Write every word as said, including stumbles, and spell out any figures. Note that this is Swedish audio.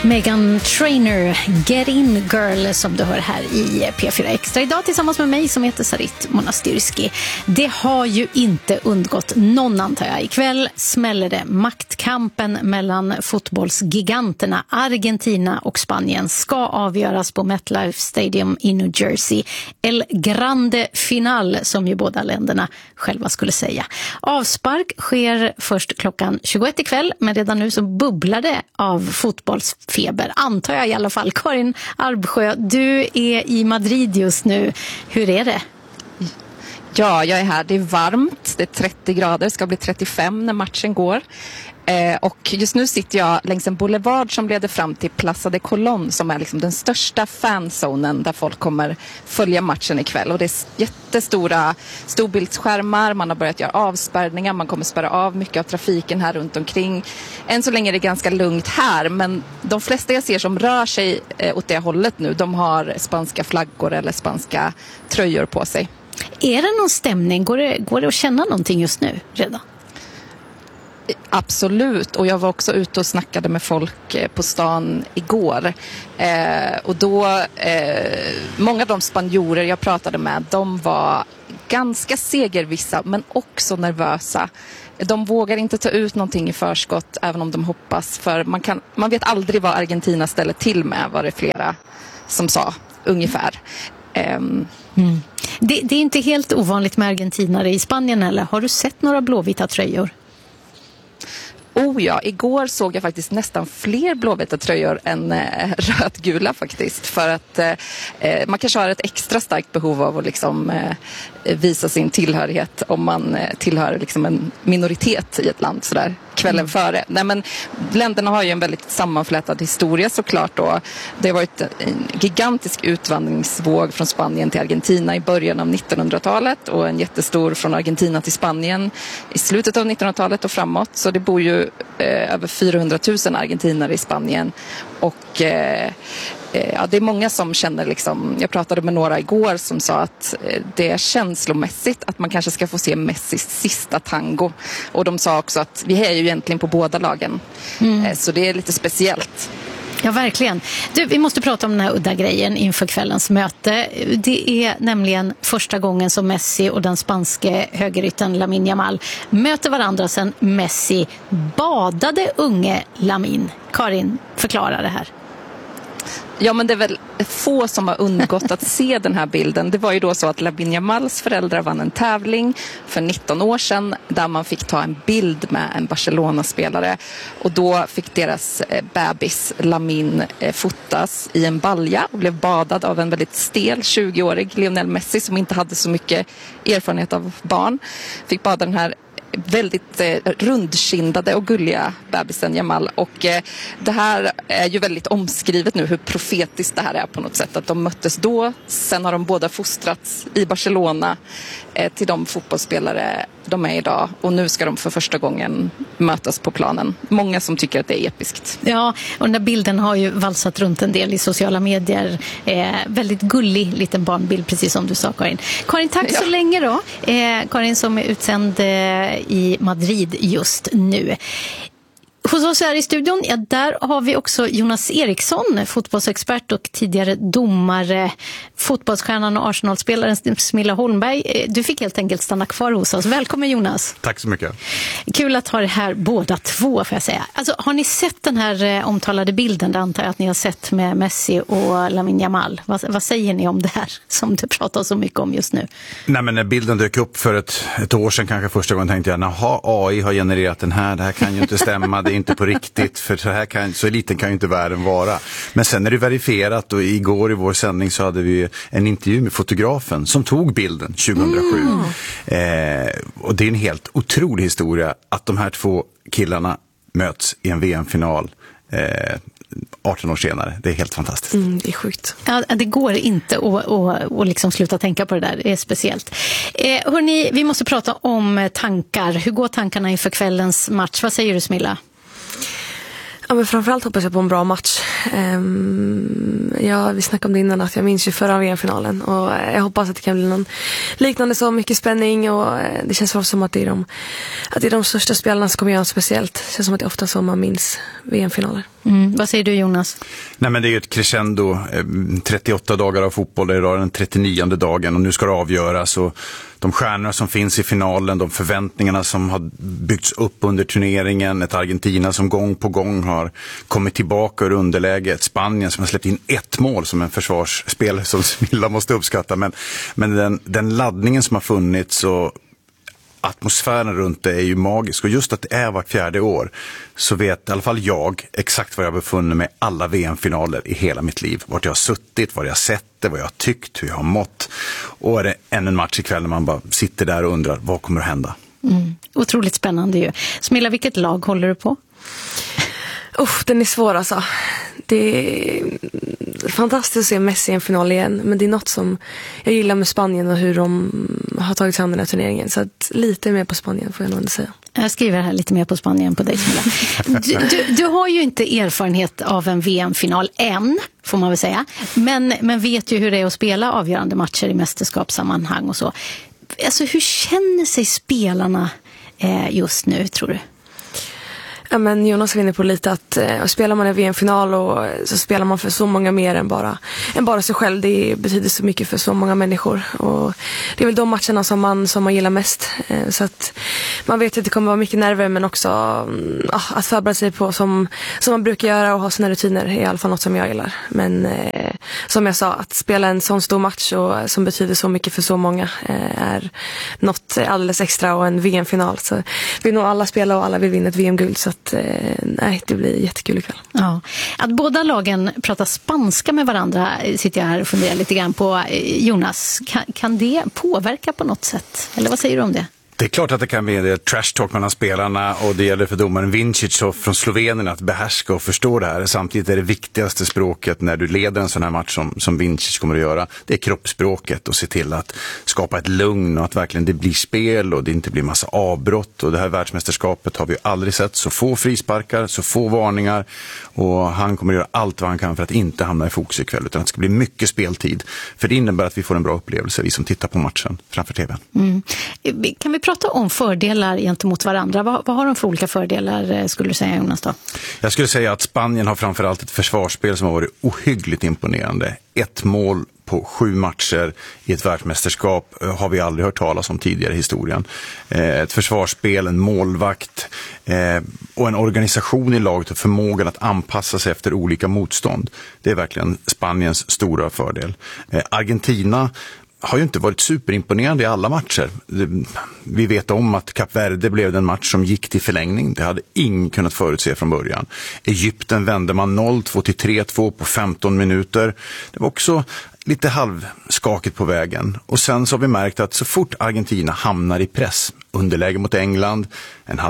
Meghan Trainor, Get In Girl, som du hör här i P fyra Extra idag tillsammans med mig som heter Sarit Monastyrski. Det har ju inte undgått någon, antar jag. Ikväll smäller det. Maktkampen mellan fotbollsgiganterna Argentina och Spanien ska avgöras på MetLife Stadium i New Jersey. El Grande Final, som ju båda länderna själva skulle säga. Avspark sker först klockan tjugoett ikväll, men redan nu så bubblar det av fotbollsfeber, antar jag i alla fall. Karin Arbsjö, du är i Madrid just nu. Hur är det? Ja, jag är här. Det är varmt. Det är trettio grader. Det ska bli trettiofem när matchen går. Eh, och just nu sitter jag längs en boulevard som leder fram till Plaza de Colón, som är liksom den största fanzonen där folk kommer följa matchen ikväll. Och det är jättestora storbildsskärmar, man har börjat göra avspärrningar, man kommer spärra av mycket av trafiken här runt omkring. Än så länge är det ganska lugnt här, men de flesta jag ser som rör sig eh, åt det hållet nu, de har spanska flaggor eller spanska tröjor på sig. Är det någon stämning? Går det, går det att känna någonting just nu redan? Absolut, och jag var också ute och snackade med folk på stan igår eh, och då eh, många av de spanjorer jag pratade med, de var ganska segervissa men också nervösa. De vågar inte ta ut någonting i förskott även om de hoppas, för man, kan, man vet aldrig vad Argentina ställer till med, var det flera som sa ungefär. eh, mm. det, det är inte helt ovanligt med argentinare i Spanien, eller? Har du sett några blåvita tröjor? Oh ja, igår såg jag faktiskt nästan fler blåvita tröjor än eh, rödgula faktiskt. För att eh, man kanske har ett extra starkt behov av att liksom, eh, visa sin tillhörighet om man eh, tillhör liksom en minoritet i ett land sådär kvällen mm. före. Nej, men länderna har ju en väldigt sammanflätad historia såklart då. Det har varit en gigantisk utvandringsvåg från Spanien till Argentina i början av nittonhundratalet och en jättestor från Argentina till Spanien i slutet av nittonhundratalet och framåt. Så det bor ju eh, över fyrahundratusen argentinare i Spanien och eh, ja, det är många som känner liksom, jag pratade med några igår som sa att det är känslomässigt att man kanske ska få se Messis sista tango, och de sa också att vi är ju egentligen på båda lagen mm. så det är lite speciellt. Ja, verkligen. Du, vi måste prata om den här udda grejen inför kvällens möte. Det är nämligen första gången som Messi och den spanske högeryttern Lamine Yamal möter varandra sedan Messi badade unge Lamine. Karin, förklara det här. Ja, men det är väl få som har undgått att se den här bilden. Det var ju då så att Lamine Yamals föräldrar vann en tävling för nitton år sedan där man fick ta en bild med en Barcelona-spelare, och då fick deras bebis Lamine fotas i en balja och blev badad av en väldigt stel tjugoårig Lionel Messi som inte hade så mycket erfarenhet av barn. Fick bada den här väldigt eh, rundkindade och gulliga bebisen Yamal, och eh, det här är ju väldigt omskrivet nu hur profetiskt det här är på något sätt, att de möttes då, sen har de båda fostrats i Barcelona eh, till de fotbollsspelare de är idag, och nu ska de för första gången mötas på planen. Många som tycker att det är episkt. Ja, och den där bilden har ju valsat runt en del i sociala medier. Eh, väldigt gullig liten barnbild, precis som du sa, Karin. Karin, tack ja. så länge då. Eh, Karin som är utsänd eh, i Madrid just nu. Hos oss här i studion, ja, där har vi också Jonas Eriksson, fotbollsexpert och tidigare domare, fotbollsstjärnan och Arsenal-spelaren Smilla Holmberg. Du fick helt enkelt stanna kvar hos oss. Välkommen, Jonas. Tack så mycket. Kul att ha det här båda två, får jag säga. Alltså, har ni sett den här eh, omtalade bilden? Det antar jag att ni har sett med Messi och Lamine Yamal. Vad, vad säger ni om det här som du pratar så mycket om just nu? Nej, men när bilden dök upp för ett, ett år sedan kanske första gången tänkte jag, naha, A I har genererat den här, det här kan ju inte stämma, det är inte på riktigt, för så här kan, så liten kan ju inte världen vara. Men sen är det verifierat, och igår i vår sändning så hade vi en intervju med fotografen som tog bilden tjugohundrasju. Mm. Eh, och det är en helt otrolig historia att de här två killarna möts i en V M-final eh, arton år senare. Det är helt fantastiskt. Mm, det är sjukt. Ja, det går inte att, att, att liksom sluta tänka på det där. Det är speciellt. Eh, hörni, vi måste prata om tankar. Hur går tankarna inför kvällens match? Vad säger du, Smilla? Ja, men framförallt hoppas jag på en bra match. Um, ja, vi snackade om det innan att jag minns ju förra V M-finalen och jag hoppas att det kan bli någon liknande, så mycket spänning, och det känns för oss som att det är de, att det är de största spelarna som kommer göra något speciellt. Det känns som att det är ofta så man minns V M-finaler. Mm. Vad säger du, Jonas? Nej, men det är ju ett crescendo, trettioåtta dagar av fotboll, det är idag den trettionionde dagen och nu ska det avgöras, och de stjärnor som finns i finalen, de förväntningarna som har byggts upp under turneringen, ett Argentina som gång på gång har kommit tillbaka ur underläge, ett Spanien som har släppt in ett mål som en försvarsspel som Smilla måste uppskatta, men, men den, den laddningen som har funnits och atmosfären runt det är ju magisk, och just att det är vart fjärde år så vet i alla fall jag exakt var jag befunnit mig alla V M-finaler i hela mitt liv. Vart jag har suttit, var jag har sett det, vad jag har tyckt, hur jag har mått. Och är det än en match ikväll när man bara sitter där och undrar vad kommer att hända. Mm. Otroligt spännande ju. Smilla, vilket lag håller du på? Uff, den är svår alltså. Det är fantastiskt att se Messi i en final igen, men det är något som jag gillar med Spanien och hur de har tagit sig an den här turneringen, så att lite mer på Spanien får jag nog ändå säga. Jag skriver här lite mer på Spanien på dig, Smilla. Du, du, du har ju inte erfarenhet av en V M-final än, får man väl säga, men, men vet ju hur det är att spela avgörande matcher i mästerskapssammanhang och så. Alltså, hur känner sig spelarna eh, just nu, tror du? Ja, men Jonas var inne på lite att eh, spelar man en V M-final och så spelar man för så många mer än bara, än bara sig själv. Det betyder så mycket för så många människor, och det är väl de matcherna som man, som man gillar mest. Eh, så att man vet att det kommer vara mycket nerver, men också eh, att förbereda sig på som, som man brukar göra och ha sina rutiner är i alla fall något som jag gillar. Men eh, som jag sa, att spela en sån stor match och, som betyder så mycket för så många eh, är något alldeles extra, och en V M-final. Så vill nog alla spela och alla vill vinna ett V M-guld, så att nej, det blir jättekul ikväll. Ja. Att båda lagen pratar spanska med varandra sitter jag här och funderar lite grann på. Jonas, kan, kan det påverka på något sätt? Eller vad säger du om det? Det är klart att det kan bli en trash talk mellan spelarna, och det gäller för domaren Vincic och från Slovenien att behärska och förstå det här. Samtidigt är det viktigaste språket när du leder en sån här match som, som Vincic kommer att göra, det är kroppsspråket, och se till att skapa ett lugn och att verkligen det blir spel och det inte blir massa avbrott. Och det här världsmästerskapet har vi aldrig sett så få frisparkar, så få varningar, och han kommer att göra allt vad han kan för att inte hamna i fokus ikväll, utan att det ska bli mycket speltid. För det innebär att vi får en bra upplevelse, vi som tittar på matchen framför tvn. Mm. Kan vi prata om fördelar gentemot varandra? Vad, vad har de för olika fördelar, skulle du säga, Jonas då? Jag skulle säga att Spanien har framförallt ett försvarsspel som har varit ohyggligt imponerande. Ett mål på sju matcher i ett världsmästerskap har vi aldrig hört talas om tidigare i historien. Ett försvarsspel, en målvakt och en organisation i laget och förmågan att anpassa sig efter olika motstånd. Det är verkligen Spaniens stora fördel. Argentina har ju inte varit superimponerande i alla matcher. Vi vet om att Kap Verde blev den match som gick till förlängning. Det hade ingen kunnat förutse från början. Egypten vände man noll två till tre två på femton minuter. Det var också lite halvskakigt på vägen. Och sen så har vi märkt att så fort Argentina hamnar i press, underläge mot England, en